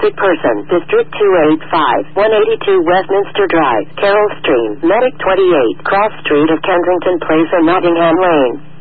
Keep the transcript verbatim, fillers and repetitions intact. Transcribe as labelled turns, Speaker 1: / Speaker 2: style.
Speaker 1: Missing person. District two eight five, one eighty-two Westminster Drive, Carroll Stream, Medic twenty-eight, Cross Street of Kensington Place and Nottingham Lane.